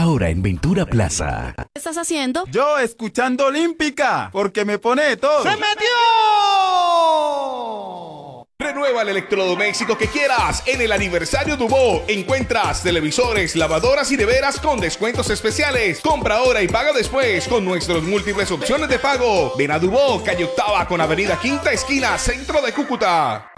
ahora en Ventura Plaza. ¿Qué estás haciendo? Yo escuchando Olímpica, porque me pone de todo. ¡Se metió! Renueva el electrodoméstico que quieras en el aniversario Dubó. Encuentras televisores, lavadoras y neveras con descuentos especiales. Compra ahora y paga después con nuestras múltiples opciones de pago. Ven a Dubó, calle Octava con Avenida Quinta Esquina, centro de Cúcuta.